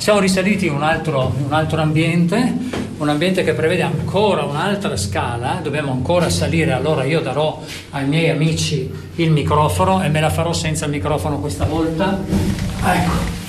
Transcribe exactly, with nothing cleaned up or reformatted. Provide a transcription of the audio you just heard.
siamo risaliti in un altro, in un altro ambiente, un ambiente che prevede ancora un'altra scala, dobbiamo ancora salire, allora io darò ai miei amici il microfono e me la farò senza il microfono questa volta. Ecco.